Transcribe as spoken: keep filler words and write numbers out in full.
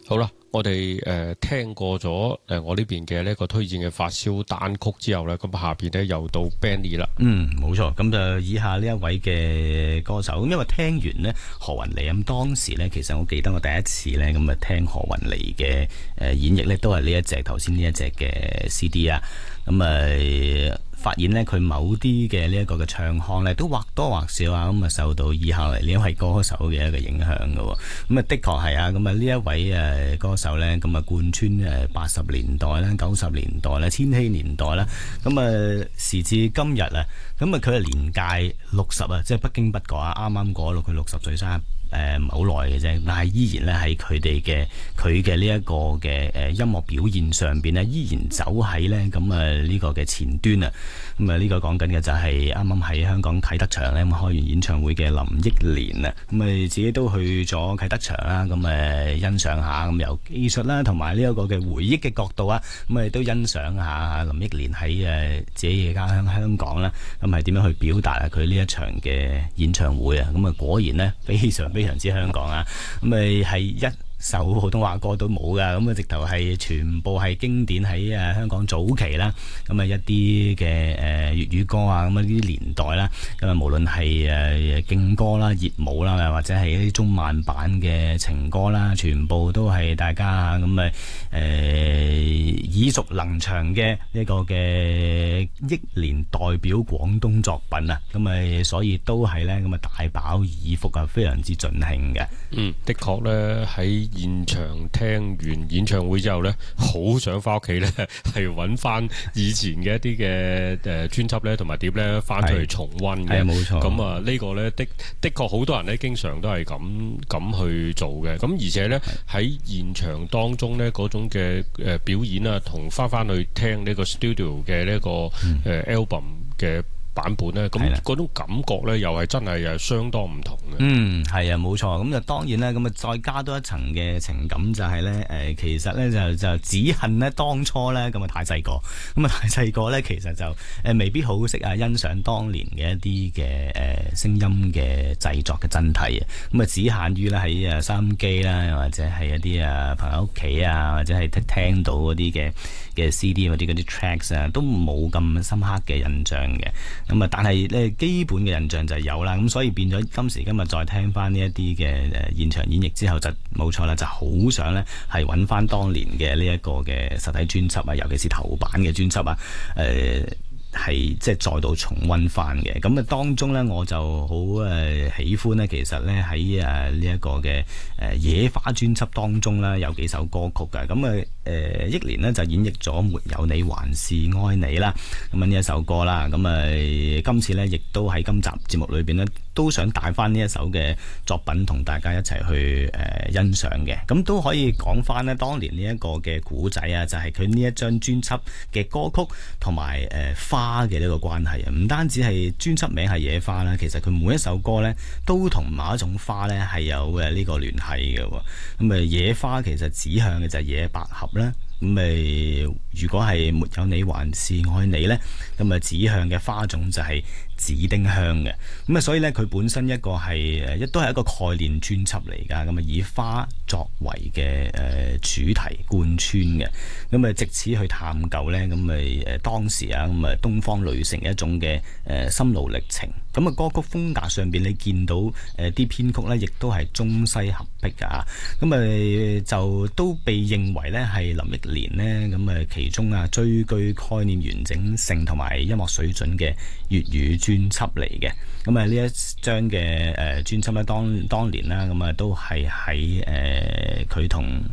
好啦，我哋誒、呃、聽過咗誒、呃、我呢邊嘅呢個推薦嘅發燒單曲之後呢，咁下邊呢又到 Benny 啦。 嗯，冇錯。咁就以下呢一位嘅歌手，咁因為聽完呢何韻梨，咁當時呢，其實我記得我第一次呢，咁啊聽何韻梨嘅誒演繹呢，都係呢一隻頭先呢一隻嘅 C D 啊，咁啊。發現呢，佢某啲嘅呢一個嘅唱腔呢，都或多或少啊，咁啊受到以下嚟呢一位歌手嘅一個影響嘅。咁啊，的確係啊，咁啊呢一位誒歌手呢，咁啊貫穿誒八十年代啦、九十年代啦、千禧年代啦，咁啊時至今日啊，咁啊佢係年屆六十啊，即係不經不覺啊，啱啱過咗佢六十歲生日。誒唔係好耐嘅啫，但係依然咧喺佢哋嘅佢嘅呢一個嘅誒音樂表現上邊呢，依然走喺咧咁啊呢個嘅前端啊！咁啊呢個講緊嘅就係啱啱喺香港啟德場咧咁開完演唱會嘅林憶蓮啊！咁啊自己都去咗啟德場啦，咁誒欣賞下咁由技術啦同埋呢一個嘅回憶嘅角度啊，咁啊都欣賞下林憶蓮喺誒自己嘅家鄉香港啦，咁係點樣去表達啊佢呢一場嘅演唱會啊！咁啊果然呢，非常非常之香港啊！咁咪係一首普通話歌都冇噶，咁啊直頭係全部係經典喺誒香港早期啦，咁啊一啲嘅誒粵語歌啊，咁啊呢啲年代啦，咁啊無論係誒勁歌啦、熱舞啦，或者係一啲中慢版嘅情歌啦，全部都係大家咁啊誒耳熟能詳嘅呢個嘅憶蓮代表廣東作品啊，咁啊所以都係咧咁啊大飽耳福啊，非常之盡興嘅。 嗯，的確咧喺現場聽完演唱會之後呢，好想翻屋企呢，係揾翻以前嘅一啲嘅誒專輯呢，同埋碟呢，翻出嚟重溫嘅。係冇錯。咁啊，呢個呢，的的確好多人呢，經常都係咁咁去做嘅。咁而且呢，喺現場當中呢，嗰種嘅誒表演啊，同翻翻去聽呢個 studio 嘅呢個誒 album 嘅版本咧，咁嗰種感覺咧，又係真係誒相當唔同嘅。嗯， 係啊，冇錯。咁就當然咧，咁啊再加多一層嘅情感就係咧，誒其實咧就就只恨咧當初咧咁啊太細個，咁啊太細個咧，其實就誒未必好識啊欣賞當年嘅一啲嘅誒聲音嘅製作嘅真諦啊。咁啊只限於咧喺誒收音機啦，或者係一啲啊朋友屋企啊，或者係聽到嗰啲嘅嘅 C D 嗰啲嗰啲 tracks 啊，都冇咁深刻嘅印象嘅。咁啊，但係咧基本嘅印象就係有啦，咁所以變咗今時今日再聽翻呢一啲嘅誒現場演繹之後，就冇錯啦，就好想咧係揾翻當年嘅呢一個嘅實體專輯啊，尤其是頭版嘅專輯啊，誒、呃。係即係再度重溫翻嘅，咁啊當中咧我就好誒喜歡咧，其實咧喺誒呢一個嘅誒野花專輯當中咧有幾首歌曲㗎，咁啊誒憶蓮咧就演繹咗沒有你還是愛你啦，咁啊呢一首歌啦，咁啊今次咧亦都喺今集節目裏邊咧都想帶翻呢一首嘅作品同大家一齊去誒、呃、欣賞嘅，咁都可以講翻咧當年呢一個嘅古仔啊，就係佢呢一張專輯嘅歌曲同埋誒花嘅呢個關係啊，唔單止係專輯名係野花啦，其實佢每一首歌咧都同某一種花咧係有誒呢個聯繫嘅，咁啊野花其實指向嘅就係野百合啦。咁誒，如果係沒有你還是愛你呢，咁啊指向嘅花種就係紫丁香嘅。咁啊，所以呢，佢本身一個係誒，亦都係一個概念專輯嚟㗎。咁啊，以花作為嘅誒主題貫穿嘅。咁啊，藉此去探究呢，咁咪誒當時啊，咁啊東方女性嘅一種嘅誒心路歷程。咁啊，歌曲風格上邊你見到誒啲編曲呢，亦都係中西合璧㗎。咁啊，就都被認為呢係林憶蓮呢，咁啊其中啊最具概念完整性同埋音樂水準嘅粵語專輯嚟嘅。咁啊呢一張嘅誒專輯咧，當當年啦，咁啊都係喺誒佢同